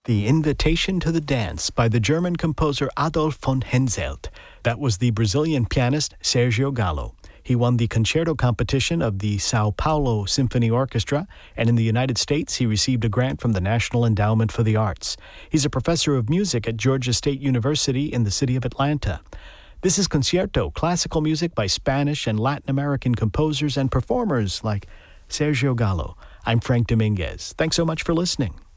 The Invitation to the Dance by the German composer Adolf von Henselt. That was the Brazilian pianist Sergio Gallo. He won the concerto competition of the Sao Paulo Symphony Orchestra, and in the United States he received a grant from the National Endowment for the Arts. He's a professor of music at Georgia State University in the city of Atlanta. This is Concierto, classical music by Spanish and Latin American composers and performers like Sergio Gallo. I'm Frank Dominguez. Thanks so much for listening.